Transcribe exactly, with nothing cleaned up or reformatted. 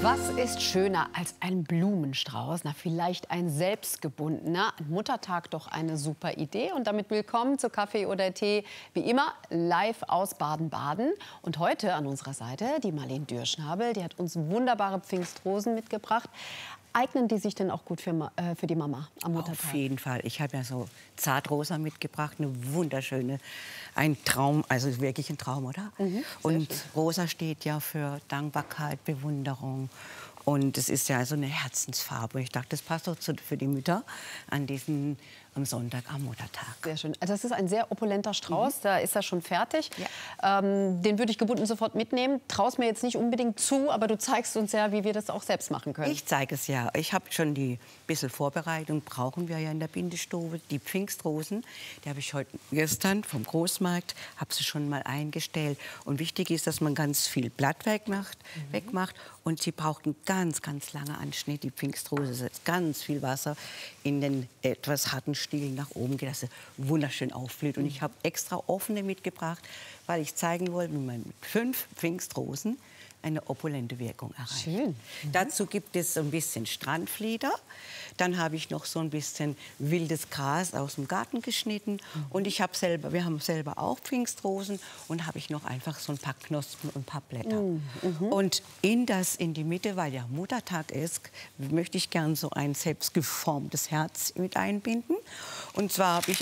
Was ist schöner als ein Blumenstrauß? Na, vielleicht ein selbstgebundener. An Muttertag doch eine super Idee. Und damit willkommen zu Kaffee oder Tee, wie immer live aus Baden-Baden. Und heute an unserer Seite die Marlene Dürschnabel. Die hat uns wunderbare Pfingstrosen mitgebracht. Eignen die sich denn auch gut für, äh, für die Mama am Muttertag? Auf jeden Fall. Ich habe ja so Zartrosa mitgebracht, eine wunderschöne, ein Traum, also wirklich ein Traum, oder? Mhm, und schön. Rosa steht ja für Dankbarkeit, Bewunderung. Und es ist ja so eine Herzensfarbe. Ich dachte, das passt auch zu, für die Mütter an diesem am Sonntag am Muttertag. Sehr schön. Also das ist ein sehr opulenter Strauß, mhm. Da ist er schon fertig. Ja. Ähm, den würde ich gebunden sofort mitnehmen. Traust mir jetzt nicht unbedingt zu, aber du zeigst uns ja, wie wir das auch selbst machen können. Ich zeige es ja. Ich habe schon die bisschen Vorbereitung, brauchen wir ja in der Bindestube. Die Pfingstrosen, die habe ich heute gestern vom Großmarkt, habe sie schon mal eingestellt. Und wichtig ist, dass man ganz viel Blatt wegmacht, mhm. wegmacht. Und sie braucht einen ganz, ganz langen Anschnitt. Die Pfingstrose setzt ganz viel Wasser in den etwas harten Stiel nach oben geht, dass sie wunderschön aufblüht. Und ich habe extra offene mitgebracht, weil ich zeigen wollte, wie man mit fünf Pfingstrosen eine opulente Wirkung erreicht. Schön. Mhm. Dazu gibt es so ein bisschen Strandflieder. Dann habe ich noch so ein bisschen wildes Gras aus dem Garten geschnitten. Mhm. Und ich habe selber, wir haben selber auch Pfingstrosen und habe ich noch einfach so ein paar Knospen und ein paar Blätter. Mhm. Und in das, in die Mitte, weil ja Muttertag ist, möchte ich gern so ein selbst geformtes Herz mit einbinden. Und zwar habe ich